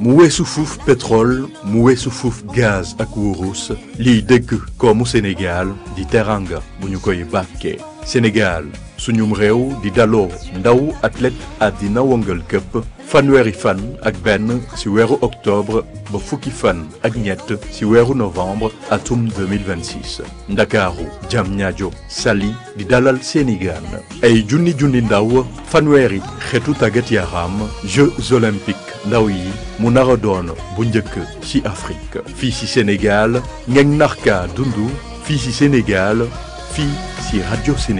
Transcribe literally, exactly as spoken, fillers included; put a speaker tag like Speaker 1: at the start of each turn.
Speaker 1: mu weesu fuuf pétrole mu weesu fuuf gaz ak wurus liy dëgg koomu Sénégal di teranga bu ñu koy bàkkee Sénégal suñum réew di daloo ndaw athlète àddina wëngal këpp fanweeri fan ak benn ci weeru octobre ba fukki fan ak ñett ci weeru novembre atum deux mille vingt-six ndakaaru Diamniadio Saly di dalal seeni gaan ay junni junni ndaw fanweeri xeetu tàggat yaram Jeux olympiques ndaw yi mu nar a doon bu njëkk ci Afrique fii ci Sénégal ngeen narka dundu fii ci Sénégal fii ci rajo Sénégal